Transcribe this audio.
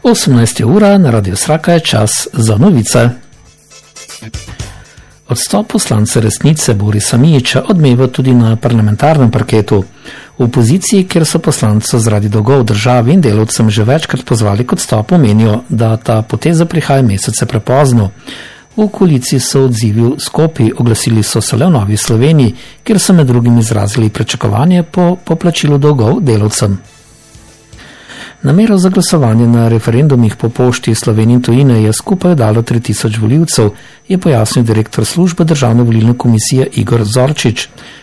18 ura na Radio Sraka je čas za novice. Odstop poslanca Resnice Borisa Mijića odmeva tudi na parlamentarnem parketu. V opoziciji, kjer so poslanca zaradi dolgov državi in delavcem že večkrat pozvali k odstopu, menijo, da ta poteza prihaja mesece prepozno. V koaliciji so odzivi v Skopji, oglasili so se le v Novi Sloveniji, kjer so med drugim izrazili pričakovanje po poplačilu dolgov delavcem. Namero za glasovanje na referendumih po pošti Slovenije in tujine je skupaj dalo 3000 volivcev, je pojasnil direktor službe Državne volilne komisije Igor Zorčič.